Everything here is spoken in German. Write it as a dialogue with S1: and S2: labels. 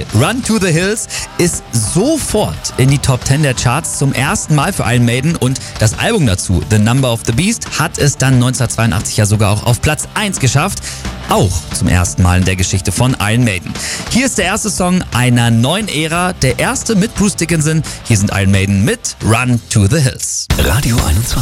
S1: geil. Run to the Hills ist sofort in die Top 10 der Charts, zum ersten Mal für Iron Maiden, und das Album dazu, The Number of the Beast, hat es dann 1982 ja sogar auch auf Platz 1 geschafft. Auch zum ersten Mal in der Geschichte von Iron Maiden. Hier ist der erste Song einer neuen Ära, der erste mit Bruce Dickinson. Hier sind Iron Maiden mit Run to the Hills.
S2: Radio 21.